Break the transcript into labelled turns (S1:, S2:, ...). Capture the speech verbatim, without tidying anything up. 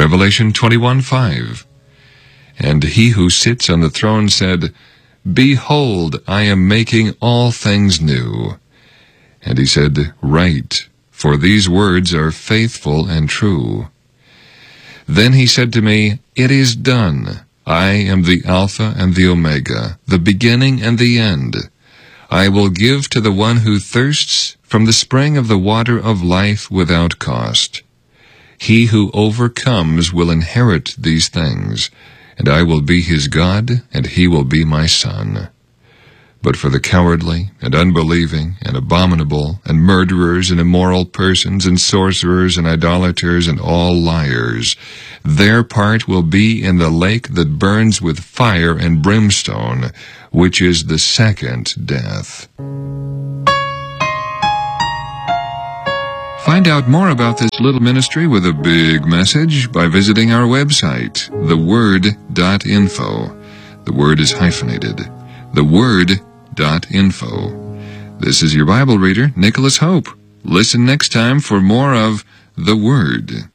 S1: Revelation twenty-one five. And he who sits on the throne said, Behold, I am making all things new. And he said, Write, for these words are faithful and true. Then he said to me, It is done. I am the Alpha and the Omega, the beginning and the end. I will give to the one who thirsts from the spring of the water of life without cost. He who overcomes will inherit these things, and I will be his God, and he will be my son. But for the cowardly, and unbelieving, and abominable, and murderers, and immoral persons, and sorcerers, and idolaters, and all liars, their part will be in the lake that burns with fire and brimstone, which is the second death. Find out more about this little ministry with a big message by visiting our website, the word dot info. The word is hyphenated. the word dot info. This is your Bible reader, Nicholas Hope. Listen next time for more of The Word.